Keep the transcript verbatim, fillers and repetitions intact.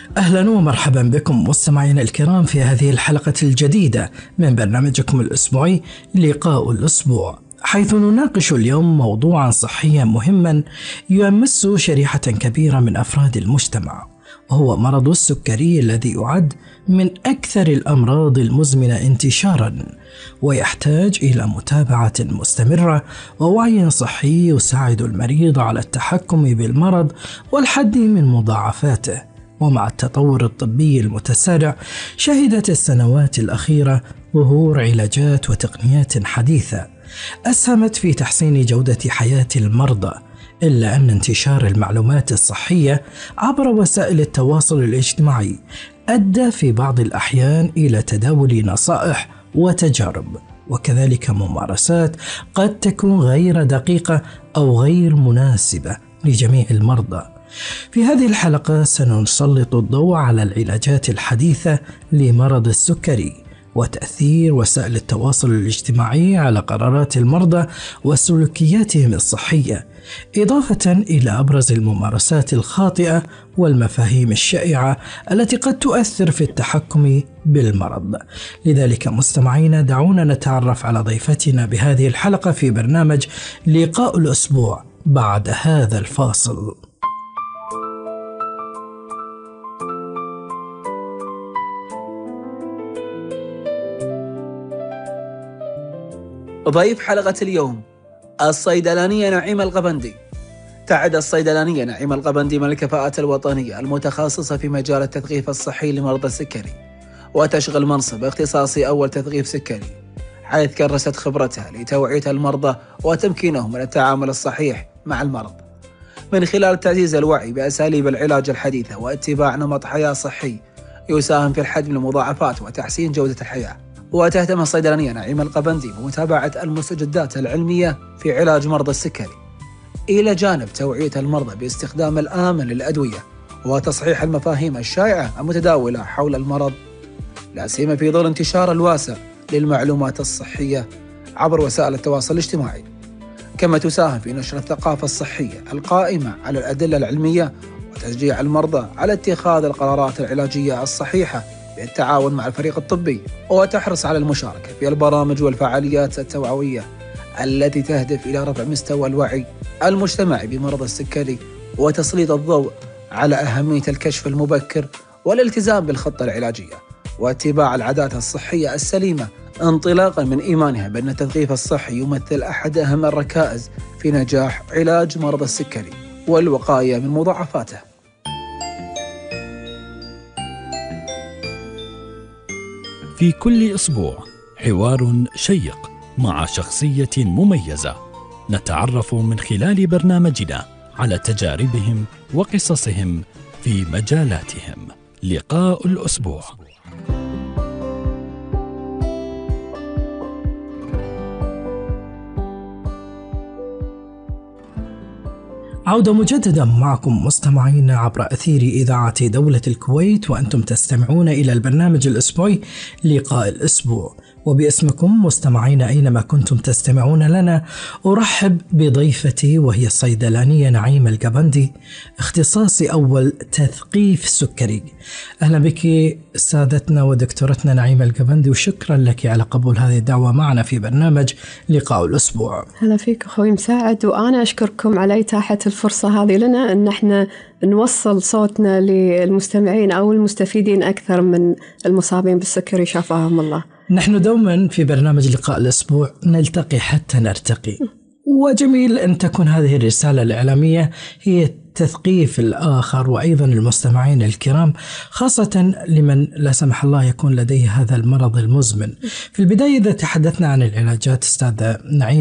أهلا ومرحبا بكم مستمعينا الكرام في هذه الحلقة الجديدة من برنامجكم الأسبوعي لقاء الأسبوع، حيث نناقش اليوم موضوعا صحيا مهما يمس شريحة كبيرة من أفراد المجتمع، وهو مرض السكري الذي يعد من أكثر الأمراض المزمنة انتشارا، ويحتاج إلى متابعة مستمرة ووعي صحي يساعد المريض على التحكم بالمرض والحد من مضاعفاته. ومع التطور الطبي المتسارع، شهدت السنوات الأخيرة ظهور علاجات وتقنيات حديثة أسهمت في تحسين جودة حياة المرضى، إلا أن انتشار المعلومات الصحية عبر وسائل التواصل الاجتماعي أدى في بعض الأحيان إلى تداول نصائح وتجارب، وكذلك ممارسات قد تكون غير دقيقة أو غير مناسبة لجميع المرضى. في هذه الحلقة سنسلط الضوء على العلاجات الحديثة لمرض السكري وتأثير وسائل التواصل الاجتماعي على قرارات المرضى وسلوكياتهم الصحية، إضافة إلى أبرز الممارسات الخاطئة والمفاهيم الشائعة التي قد تؤثر في التحكم بالمرض. لذلك مستمعينا، دعونا نتعرف على ضيفتنا بهذه الحلقة في برنامج لقاء الأسبوع بعد هذا الفاصل. ضيف حلقة اليوم الصيدلانية نعيمة القبندي. تعد الصيدلانية نعيمة القبندي من الكفاءات الوطنية المتخصصة في مجال التثقيف الصحي لمرضى السكري، وتشغل منصب اختصاصي أول تثقيف سكري، حيث كرست خبرتها لتوعية المرضى وتمكينهم من التعامل الصحيح مع المرض من خلال تعزيز الوعي بأساليب العلاج الحديثة واتباع نمط حياة صحي يساهم في الحد من المضاعفات وتحسين جودة الحياة. وتهتم الصيدلانية نعيمة القبندي بمتابعة المستجدات العلمية في علاج مرضى السكري، إلى جانب توعية المرضى باستخدام الآمن للأدوية وتصحيح المفاهيم الشائعة المتداولة حول المرض، لا سيما في ظل انتشار الواسع للمعلومات الصحية عبر وسائل التواصل الاجتماعي. كما تساهم في نشر الثقافة الصحية القائمة على الأدلة العلمية وتشجيع المرضى على اتخاذ القرارات العلاجية الصحيحة بالتعاون مع الفريق الطبي، وتحرص على المشاركة في البرامج والفعاليات التوعوية التي تهدف إلى رفع مستوى الوعي المجتمعي بمرض السكري وتسليط الضوء على أهمية الكشف المبكر والالتزام بالخطة العلاجية واتباع العادات الصحية السليمة، انطلاقا من إيمانها بأن التثقيف الصحي يمثل أحد أهم الركائز في نجاح علاج مرض السكري والوقاية من مضاعفاته. في كل أسبوع حوار شيق مع شخصية مميزة، نتعرف من خلال برنامجنا على تجاربهم وقصصهم في مجالاتهم. لقاء الأسبوع. عودة مجددا معكم مستمعين عبر أثير إذاعة دولة الكويت، وأنتم تستمعون إلى البرنامج الأسبوعي لقاء الأسبوع. وباسمكم مستمعين أينما كنتم تستمعون لنا، أرحب بضيفتي وهي الصيدلانية نعيمة القبندي، اختصاصي أول تثقيف سكري. أهلا بك سادتنا ودكتورتنا نعيمة القبندي، وشكرا لك على قبول هذه الدعوة معنا في برنامج لقاء الأسبوع. هلا فيك أخوي مساعد، وأنا أشكركم على إتاحة الفرصة هذه لنا أن احنا نوصل صوتنا للمستمعين أو المستفيدين أكثر من المصابين بالسكري شافاهم الله. نحن دوما في برنامج لقاء الأسبوع نلتقي حتى نرتقي، وجميل أن تكون هذه الرسالة الإعلامية هي تثقيف الآخر وأيضا المستمعين الكرام، خاصة لمن لا سمح الله يكون لديه هذا المرض المزمن. في البداية إذا تحدثنا عن العلاجات أستاذ نعيم،